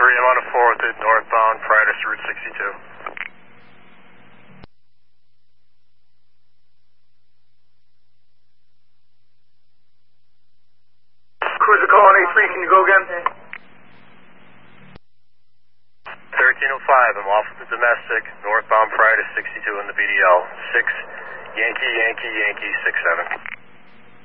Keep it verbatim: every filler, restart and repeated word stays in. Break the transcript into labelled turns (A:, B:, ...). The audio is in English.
A: three, I'm on a four with it, northbound, Friday to Route sixty-two.
B: Cruiser calling A three, can you go again?
A: thirteen oh five, I'm off with the domestic, northbound, Friday to sixty-two in the B D L. six, Yankee, Yankee, Yankee, six seven.